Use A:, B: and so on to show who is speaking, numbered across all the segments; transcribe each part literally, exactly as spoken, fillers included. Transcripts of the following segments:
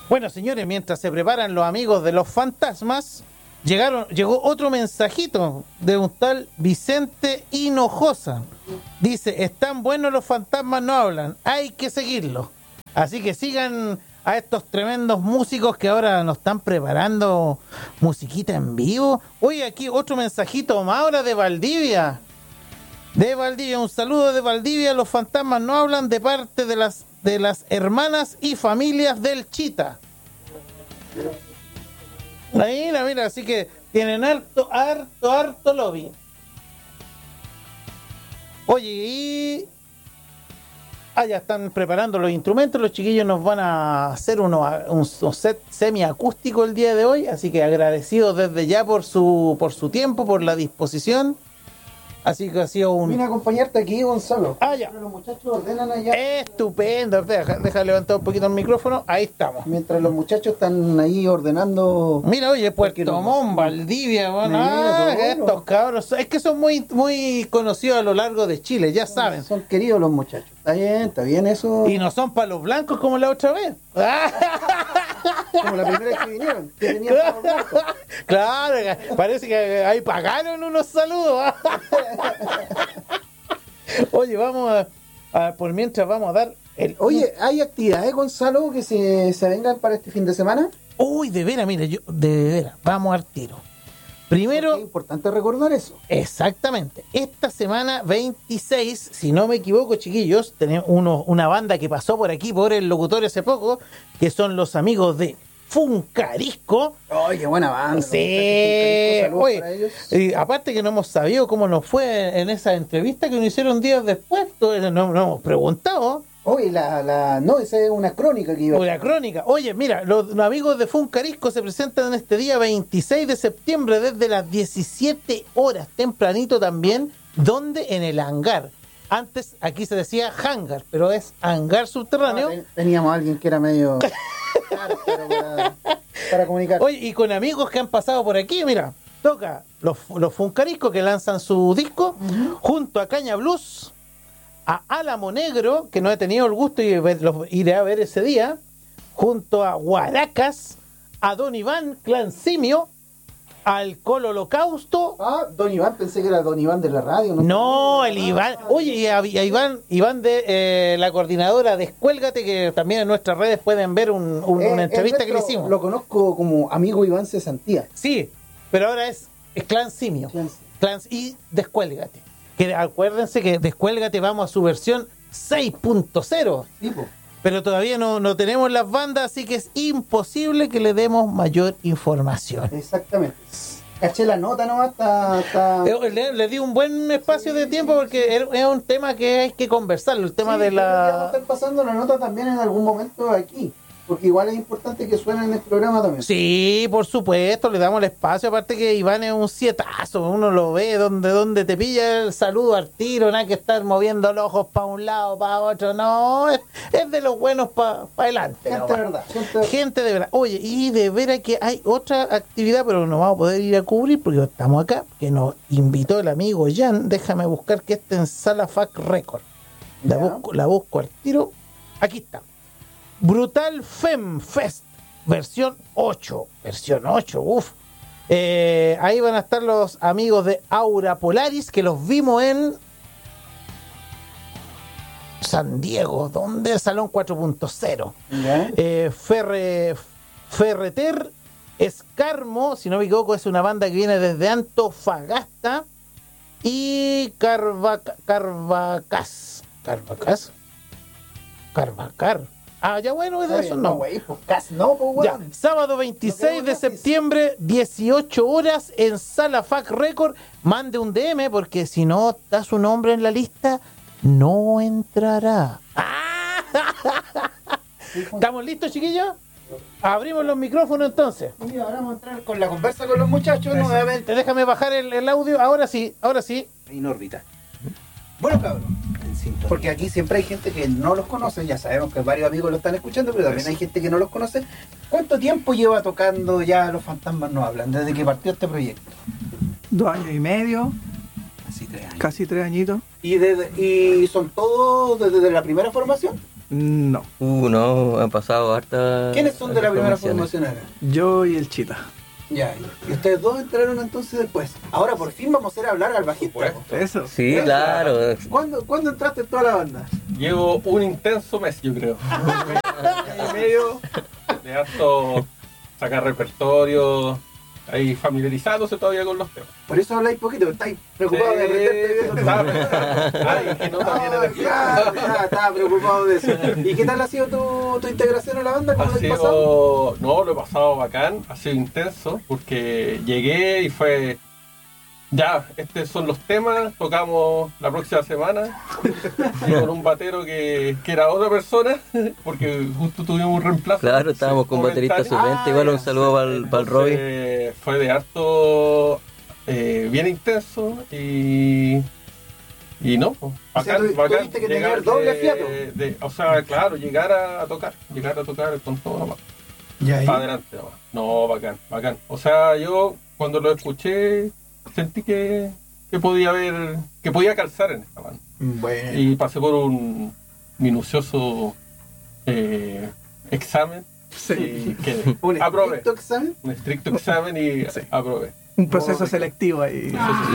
A: Bueno, señores, mientras se preparan los amigos de los fantasmas, llegaron, llegó otro mensajito de un tal Vicente Hinojosa. Dice, están buenos los fantasmas, no hablan, hay que seguirlos. Así que sigan a estos tremendos músicos que ahora nos están preparando musiquita en vivo. Oye, aquí otro mensajito más ahora de Valdivia. De Valdivia, un saludo de Valdivia. Los fantasmas no hablan, de parte de las de las hermanas y familias del Chita. Mira, mira, así que tienen harto, harto, harto lobby. Oye, y... Ah, ya están preparando los instrumentos. Los chiquillos nos van a hacer uno, un, un set semiacústico el día de hoy. Así que agradecidos desde ya por su, por su tiempo, por la disposición. Así que ha sido un...
B: Vine a acompañarte aquí, Gonzalo.
A: Ah, ya.
B: Los muchachos ordenan allá.
A: Estupendo. Deja, deja levantar un poquito el micrófono. Ahí estamos.
B: Mientras los muchachos están ahí ordenando...
A: Mira, oye, Puerto no... Montt, Valdivia, bueno, ah, estos cabros. Es que son muy, muy conocidos a lo largo de Chile, ya saben.
B: Son queridos los muchachos. Está bien, está bien eso.
A: Y no son palos blancos como la otra vez.
B: Como la primera vez que vinieron, que tenían palos blancos.
A: Claro, parece que ahí pagaron unos saludos. Oye, vamos a, a, por mientras vamos a dar el...
B: Oye, ¿hay actividades, Gonzalo, que se, se vengan para este fin de semana?
A: Uy, de veras, mira, yo, de veras, vamos al tiro. Primero...
B: Es importante recordar eso.
A: Exactamente. Esta semana veintiséis, si no me equivoco, chiquillos, tenemos uno, una banda que pasó por aquí, por el locutor hace poco, que son los amigos de Funcarisco.
B: ¡Ay, qué buena banda!
A: Sí, oye, y aparte que no hemos sabido cómo nos fue en esa entrevista que nos hicieron días después, no, no hemos preguntado.
B: Oye, la, la, no, esa es una crónica que iba.
A: Una crónica. Oye, mira, los, los amigos de Funcarisco se presentan en este día veintiséis de septiembre desde las diecisiete horas, tempranito también, donde en el hangar. Antes aquí se decía hangar, pero es hangar subterráneo.
B: Ah, teníamos a alguien que era medio... claro, para, para comunicar.
A: Oye, y con amigos que han pasado por aquí, mira, toca los, los Funcarisco que lanzan su disco, uh-huh. junto a Caña Blues, a Álamo Negro, que no he tenido el gusto y los iré a ver ese día, junto a Guaracas, a Don Iván Clan Simio, al Colo Holocausto.
B: Ah, Don Iván, pensé que era Don Iván de la radio. No,
A: no el Iván. Oye, y a, y a Iván, Iván de eh, la coordinadora Descuélgate, que también en nuestras redes pueden ver un, un, eh, una entrevista que le hicimos.
B: Lo conozco como amigo Iván Cesantía.
A: Sí, pero ahora es, es Clan Simio. Clan, Clan y Descuélgate. Que acuérdense que Descuélgate vamos a su versión seis punto cero. Tipo. Pero todavía no, no tenemos las bandas, así que es imposible que le demos mayor información.
B: Exactamente. Caché la nota nomás, está... está...
A: Le, le di un buen espacio sí, de tiempo porque es un tema que hay que conversarlo, el tema sí, de la...
B: Vamos a estar pasando la nota también en algún momento aquí. Porque igual es importante que suene en el programa también.
A: Sí, por supuesto, le damos el espacio. Aparte que Iván es un sietazo, uno lo ve donde, donde te pilla el saludo al tiro, nada que estar moviendo los ojos para un lado, para otro. No, es, es de los buenos para pa adelante.
B: Gente
A: no,
B: de verdad. Gente de...
A: gente de verdad. Oye, y de veras que hay otra actividad, pero no vamos a poder ir a cubrir porque estamos acá, que nos invitó el amigo Jan. Déjame buscar que esté en Sala F A C Record. La busco, la busco al tiro. Aquí está. Brutal Fem Fest, versión ocho. Versión ocho, uff. Eh, ahí van a estar los amigos de Aura Polaris, que los vimos en San Diego, donde Salón cuatro punto cero. Yeah. Eh, Ferre, Ferreter Escarmo, si no me equivoco, es una banda que viene desde Antofagasta. Y Carvac, Carvacas. Carvacas. Carvacar. Ah, ya bueno, es de eso no.
B: Wey, pues, casi no, pues,
A: ya, sábado veintiséis de septiembre, dieciocho horas en Sala F A C Record. Mande un D M porque si no está su nombre en la lista, no entrará. ¿Estamos listos, chiquillos? Abrimos los micrófonos entonces.
B: Sí, ahora vamos a entrar con la conversa con los muchachos nuevamente.
A: Déjame bajar el, el audio. Ahora sí, ahora sí.
B: En órbita. Bueno, cabrón. Porque aquí siempre hay gente que no los conoce, ya sabemos que varios amigos lo están escuchando, pero también hay gente que no los conoce. ¿Cuánto tiempo lleva tocando ya Los Fantasmas No Hablan, desde que partió este proyecto?
C: Dos años y medio.
B: Casi tres años.
C: Casi tres añitos.
B: ¿Y, desde, y son todos desde la primera formación?
C: No.
D: Uh, no, han pasado harta.
B: ¿Quiénes son de la primera
D: formaciones.
B: formación acá?
C: Yo y el Chita.
B: Ya, y ustedes dos entraron entonces después. Ahora por fin vamos a ir a hablar al bajista.
E: Supuesto.
C: Eso.
D: Sí, claro.
B: ¿Cuándo, ¿Cuándo entraste en toda la banda?
E: Llevo un intenso mes, yo creo. Un mes y medio de harto sacar repertorio, ahí familiarizándose todavía con los temas.
B: Por eso habláis poquito, estáis preocupados de aprenderte.
E: Estaba pensando. Ay, que no también
B: Ah,
E: era
B: ya, ya, estaba preocupado de eso. ¿Y qué tal ha sido tu, tu integración a la banda? ¿Cómo
E: Ha
B: te has pasado?
E: sido, no, lo he pasado bacán, ha sido intenso, porque llegué y fue, ya, estos son los temas, tocamos la próxima semana, y con un batero que, que era otra persona, porque justo tuvimos un reemplazo.
D: Claro, estábamos con baterista
E: momentario.
D: suplente. Igual un saludo para el, para el Robbie.
E: Entonces, fue de harto, eh, bien intenso y... Y no, pues,
B: O sea, tu- tuviste que tener doble fiato.
E: de- de- o sea, claro, llegar a, a tocar, llegar a tocar con todo nomás.
B: Ya,
E: Para adelante nomás. No, bacán, bacán. O sea, yo cuando lo escuché sentí que, que podía haber, que podía calzar en esta banda.
B: Bueno.
E: Y pasé por un minucioso eh, examen
C: Sí.
E: y quedé.
B: ¿Un
E: Aprobé.
B: estricto examen?
E: Un estricto examen y aprobé.
C: Un proceso
B: Oh,
C: selectivo ahí.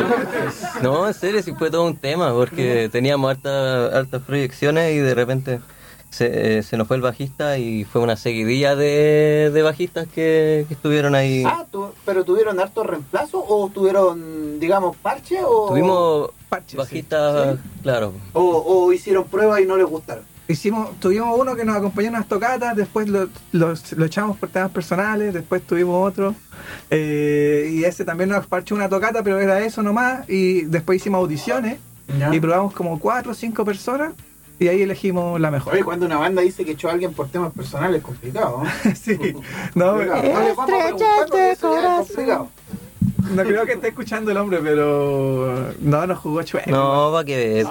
D: No, en serio, sí fue todo un tema, porque teníamos harta, hartas proyecciones y de repente se, eh, se nos fue el bajista y fue una seguidilla de, de bajistas que, que estuvieron ahí.
B: Ah, tu- ¿pero tuvieron harto reemplazo o tuvieron, digamos, parche o,
D: Tuvimos
C: Parches,
D: bajistas, claro.
B: o, o hicieron pruebas y no les gustaron?
C: Hicimos, tuvimos uno que nos acompañó en unas tocatas, después lo, lo, lo echamos por temas personales, después tuvimos otro, eh, y ese también nos parchó una tocata, pero era eso nomás, y después hicimos audiciones,
B: ¿Ya?
C: y probamos como cuatro o cinco personas, y ahí elegimos la mejor.
B: Oye, cuando una banda dice que echó a alguien por temas personales es complicado, ¿no?
C: Sí, no,
B: Complicado. No les vamos a preguntar porque eso ya es complicado.
C: no creo que esté escuchando el hombre, pero no, nos jugó chueco.
D: No, va que ver.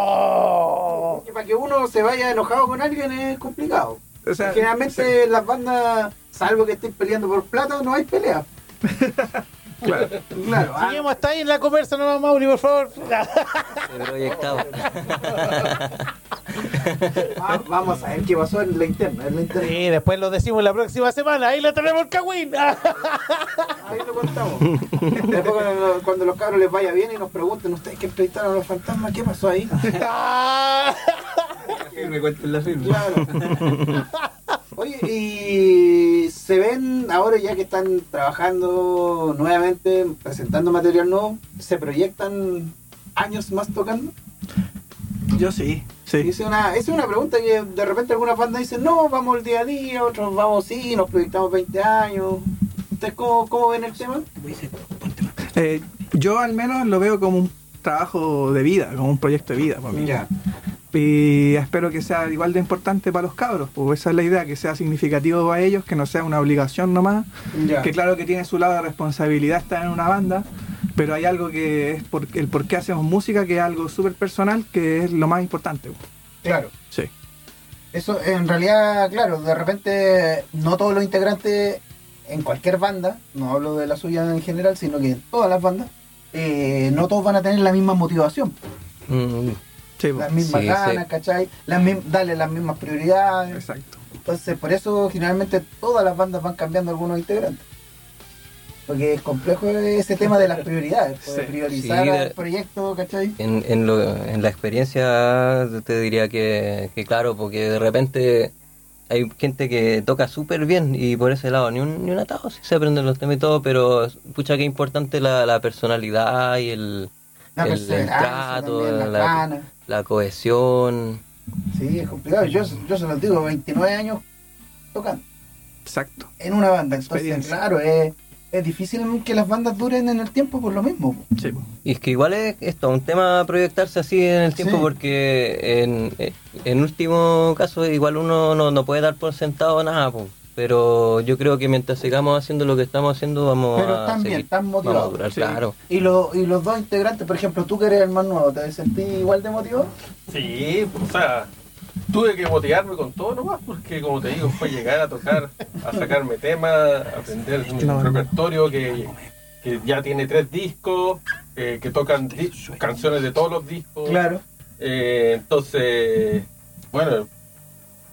B: Que para que uno se vaya enojado con alguien es complicado.
C: O sea,
B: Generalmente las bandas, salvo que estén peleando por plata, no hay pelea.
C: claro.
B: Claro. ah,
A: Seguimos hasta ahí en la conversa, no Mauri, por favor.
D: Se proyectaba.
B: va- vamos a ver qué pasó en la interna. En la interna.
A: Sí, después lo decimos la próxima semana. Ahí le tenemos el cagüín.
B: Ahí lo contamos. Después cuando, cuando los cabros les vaya bien y nos pregunten ustedes que entrevistaron a los fantasmas, ¿qué pasó ahí?
C: Me cuenten la firma.
B: Claro. Oye, y se ven ahora ya que están trabajando nuevamente, presentando material nuevo, ¿se proyectan años más tocando?
C: Yo sí,
B: Y
C: sí.
B: Es una, esa es una pregunta que de repente algunas bandas dicen, no, vamos el día a día, otros vamos sí, nos proyectamos veinte años. ¿Ustedes cómo, cómo ven el tema?
C: Eh, yo al menos lo veo como un trabajo de vida, como un proyecto de vida para mí.
B: Ya.
C: Y espero que sea igual de importante para los cabros, pues esa es la idea, que sea significativo para ellos, que no sea una obligación nomás,
B: Ya.
C: que claro que tiene su lado de responsabilidad estar en una banda, pero hay algo que es por, el por qué hacemos música, que es algo súper personal, que es lo más importante. pues.
B: Claro.
C: Sí.
B: Eso en realidad, claro, de repente no todos los integrantes en cualquier banda, no hablo de la suya en general, sino que en todas las bandas, eh, no todos van a tener la misma motivación,
D: Mm,
C: Sí, pues.
B: las mismas
D: Sí,
B: ganas,
D: sí.
B: ¿cachai? Las mim- darle las mismas prioridades.
C: Exacto.
B: Entonces, por eso generalmente todas las bandas van cambiando algunos integrantes. Porque es complejo ese tema de las prioridades, pues, de
C: Sí.
B: priorizar
D: Sí, de-
B: el proyecto, ¿cachai?
D: En, en, lo, en la experiencia te diría que, que claro, porque de repente hay gente que toca súper bien y por ese lado ni un, ni un atado, sí se aprenden los temas y todo, pero pucha que importante la, la personalidad y el,
B: La
D: el, el
B: perseverancia
D: trato,
B: también, las
D: la,
B: ganas.
D: la cohesión.
B: Sí, es complicado. Yo, yo se los digo, veintinueve años tocando
C: Exacto.
B: en una banda. Entonces,
C: Experiencia.
B: claro, es, es difícil que las bandas duren en el tiempo por lo mismo.
C: Sí, pues.
D: Y es que igual es esto, un tema proyectarse así en el tiempo
B: Sí.
D: porque en, en último caso igual uno no, no puede dar por sentado nada, po. Pero yo creo que mientras sigamos haciendo lo que estamos haciendo vamos
B: Pero
D: a
B: están bien,
D: seguir,
B: están
D: vamos a
B: motivados.
D: durar,
C: Sí.
D: claro.
B: Y, lo, y los dos integrantes, por ejemplo, tú que eres el más nuevo, ¿te sentís igual de motivado?
E: Sí, o sea, tuve que motivarme con todo nomás, porque como te digo, fue llegar a tocar, a sacarme temas, aprender un
C: No, no.
E: repertorio que, que ya tiene tres discos, eh, que tocan di- canciones de todos los discos.
B: Claro.
E: Eh, entonces, bueno,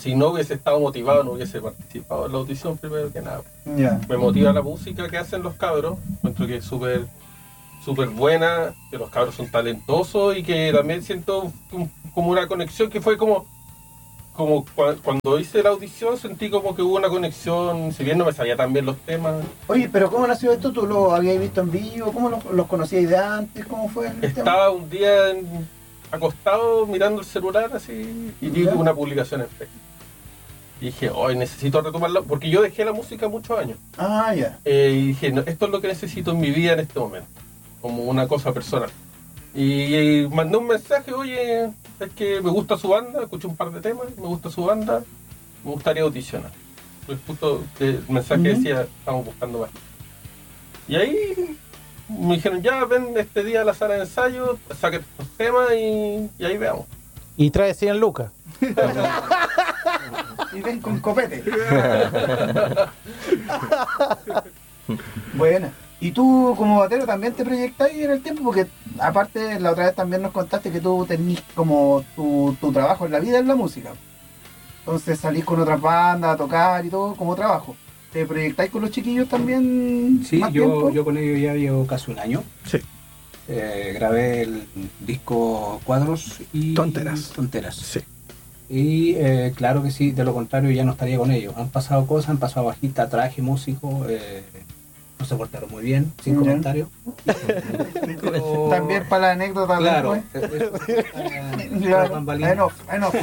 E: si no hubiese estado motivado, no hubiese participado en la audición primero que nada.
B: Ya.
E: Me motiva la música que hacen los cabros, encuentro que es súper súper buena, que los cabros son talentosos y que también siento un- como una conexión que fue como como cua- cuando hice la audición sentí como que hubo una conexión, si bien no me sabía tan bien los temas.
B: Oye, pero ¿cómo nació esto? ¿Tú lo habías visto en vivo? ¿Cómo los, los conocíais de antes? ¿Cómo fue el tema?
E: Estaba un día en- acostado mirando el celular así y vi
B: Ya.
E: una publicación en Facebook. Y dije, hoy necesito retomarla, porque yo dejé la música muchos años.
B: Ah, ya.
E: Eh, y dije, no, esto es lo que necesito en mi vida en este momento, como una cosa personal. Y, y mandé un mensaje, oye, es que me gusta su banda, escuché un par de temas, me gusta su banda, me gustaría audicionar. Pues justo el mensaje
B: Ujú.
E: decía, estamos buscando más. Y ahí me dijeron, ya ven este día a la sala de ensayo, saque tus temas y, y ahí veamos.
A: Y trae cien lucas.
B: Y ven con copete. Buena. ¿Y tú como batero también te proyectáis en el tiempo? Porque aparte la otra vez también nos contaste que tú tenés como tu, tu trabajo en la vida en la música. Entonces salís con otras bandas a tocar y todo como trabajo. ¿Te proyectáis con los chiquillos también?
F: Sí,
B: más
F: yo,
B: tiempo?
F: yo con ellos ya llevo casi un año.
C: Sí.
F: Eh, grabé el disco Cuadros y
C: Tonteras.
F: Tonteras.
C: Sí.
F: Y eh, claro que sí, de lo contrario ya no estaría con ellos. Han pasado cosas, han pasado bajista, traje, músico, eh, no se portaron muy bien, sin
B: Ya.
F: comentarios. Pero-
B: También para la anécdota
F: Claro,
B: después.
F: eh, eh, tras
B: Claro.
F: bambalinas.
B: En off, en off.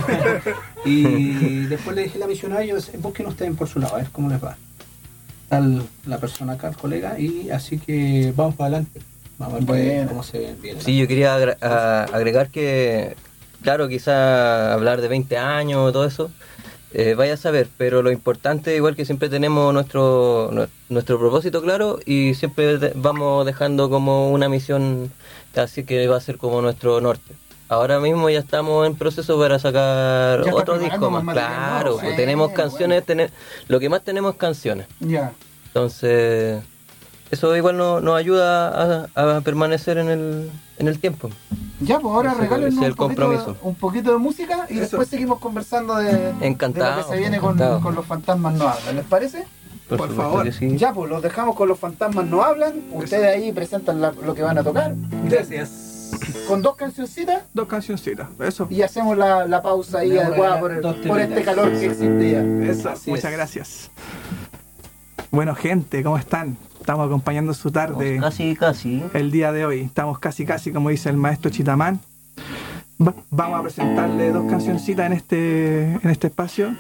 F: Y después le dije la misión a ellos, busquen ustedes por su lado, a ver cómo les va. Tal la persona acá, el colega, y así que vamos para adelante. Vamos a ver
B: Bueno.
F: cómo se viene.
D: Sí, yo quería agra- a- agregar que, claro, quizá hablar de veinte años, todo eso, eh, vaya a saber, pero lo importante, igual que siempre tenemos nuestro nu- nuestro propósito claro y siempre de- vamos dejando como una misión casi que va a ser como nuestro norte. Ahora mismo ya estamos en proceso para sacar
B: Ya está
D: otro
B: preparando
D: disco
B: más
D: más,
B: material
D: claro,
B: nuevo,
D: pues
B: sí,
D: tenemos
B: bueno.
D: canciones, tener, lo que más tenemos es canciones,
B: Ya.
D: entonces eso igual no- nos ayuda a, a permanecer en el, en el tiempo.
B: Ya, pues ahora
D: Ese-
B: regálenos
D: ese es el
B: un poquito,
D: compromiso.
B: un poquito de música y
C: Eso.
B: después seguimos conversando de,
D: Encantado,
B: de lo que se viene con,
D: encantado.
B: con los fantasmas no hablan. ¿Les parece?
C: Por
D: supuesto
C: favor.
D: que sí.
B: Ya, pues los dejamos con los fantasmas no hablan. Ustedes ahí presentan la- lo que van a tocar
F: Gracias.
B: con dos cancioncitas
C: Dos cancioncitas. Eso.
B: y hacemos la, la pausa ahí
F: Me voy a
B: adecuada
F: dar
B: por, el-
F: dos
B: por este
F: temitas.
B: calor que existe ya.
C: Eso.
F: Así
C: Muchas
F: es.
C: gracias. Bueno, gente, ¿cómo están? Estamos acompañando su tarde.
D: Casi, casi.
C: El día de hoy. Estamos casi casi, como dice el maestro Chitamán. Va- vamos a presentarle dos cancioncitas en este, en este espacio.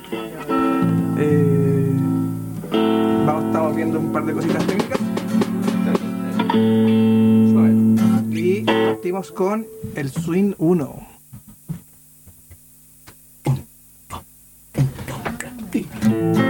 C: Eh, vamos, estamos viendo un par de cositas técnicas. Suave. Y partimos con el Swing uno.
B: Sí.